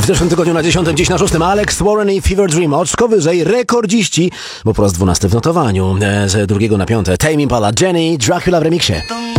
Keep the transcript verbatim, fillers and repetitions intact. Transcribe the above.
W zeszłym tygodniu na dziesiątym, dziś na szóstym Alex Warren i Fever Dream. Oczko wyżej rekordziści, bo po raz dwunasty w notowaniu. Z drugiego na piąte Tame Impala, Jenny, Dracula w remiksie.